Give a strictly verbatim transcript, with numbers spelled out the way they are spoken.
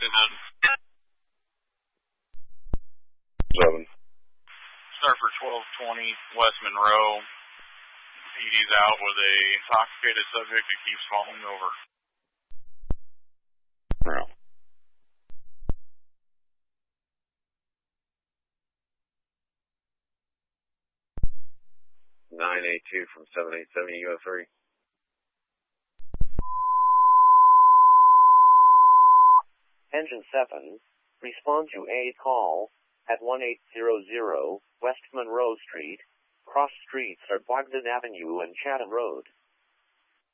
then. Seven. Start for twelve twenty West Monroe. P D's out with a intoxicated subject that keeps falling over. Yeah. nine eight two from seven eight seven U S three. Engine seven, respond to a call at one eight zero zero West Monroe Street. Cross streets are Bogdan Avenue and Chatham Road.